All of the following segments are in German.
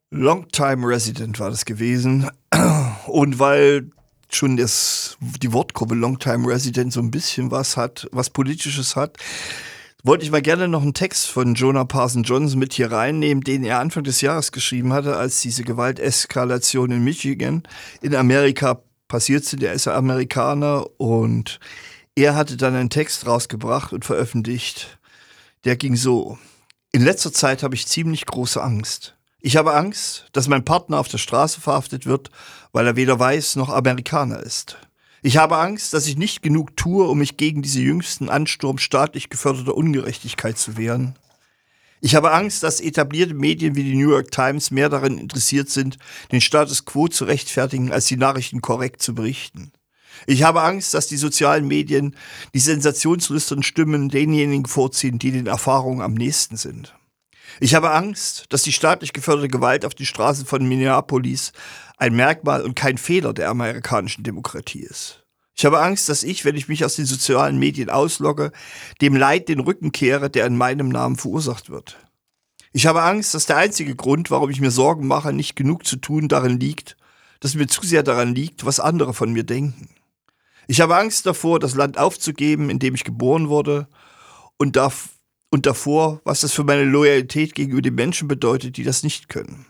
Longtime Resident war das gewesen. Und weil schon die Wortgruppe Longtime Resident so ein bisschen was hat, was Politisches hat, wollte ich mal gerne noch einen Text von Jonah Parson Johnson mit hier reinnehmen, den er Anfang des Jahres geschrieben hatte, als diese Gewalteskalation in Michigan in Amerika passiert sind. Er ist ja Amerikaner und er hatte dann einen Text rausgebracht und veröffentlicht. Der ging so: In letzter Zeit habe ich ziemlich große Angst. Ich habe Angst, dass mein Partner auf der Straße verhaftet wird, weil er weder weiß noch Amerikaner ist. Ich habe Angst, dass ich nicht genug tue, um mich gegen diese jüngsten Ansturm staatlich geförderter Ungerechtigkeit zu wehren. Ich habe Angst, dass etablierte Medien wie die New York Times mehr daran interessiert sind, den Status quo zu rechtfertigen, als die Nachrichten korrekt zu berichten. Ich habe Angst, dass die sozialen Medien die sensationslüsternen Stimmen denjenigen vorziehen, die den Erfahrungen am nächsten sind. Ich habe Angst, dass die staatlich geförderte Gewalt auf den Straßen von Minneapolis ein Merkmal und kein Fehler der amerikanischen Demokratie ist. Ich habe Angst, dass ich, wenn ich mich aus den sozialen Medien auslogge, dem Leid den Rücken kehre, der in meinem Namen verursacht wird. Ich habe Angst, dass der einzige Grund, warum ich mir Sorgen mache, nicht genug zu tun, darin liegt, dass mir zu sehr daran liegt, was andere von mir denken. Ich habe Angst davor, das Land aufzugeben, in dem ich geboren wurde, und davor, was das für meine Loyalität gegenüber den Menschen bedeutet, die das nicht können.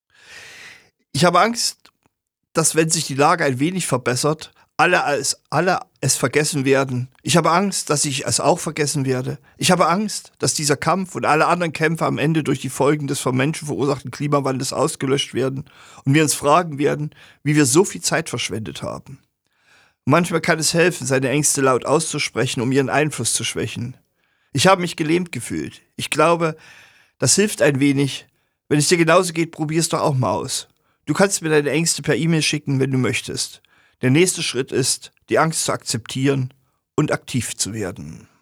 Ich habe Angst, dass, wenn sich die Lage ein wenig verbessert, alle es vergessen werden. Ich habe Angst, dass ich es auch vergessen werde. Ich habe Angst, dass dieser Kampf und alle anderen Kämpfe am Ende durch die Folgen des vom Menschen verursachten Klimawandels ausgelöscht werden und wir uns fragen werden, wie wir so viel Zeit verschwendet haben. Manchmal kann es helfen, seine Ängste laut auszusprechen, um ihren Einfluss zu schwächen. Ich habe mich gelähmt gefühlt. Ich glaube, das hilft ein wenig. Wenn es dir genauso geht, probier es doch auch mal aus. Du kannst mir deine Ängste per E-Mail schicken, wenn du möchtest. Der nächste Schritt ist, die Angst zu akzeptieren und aktiv zu werden.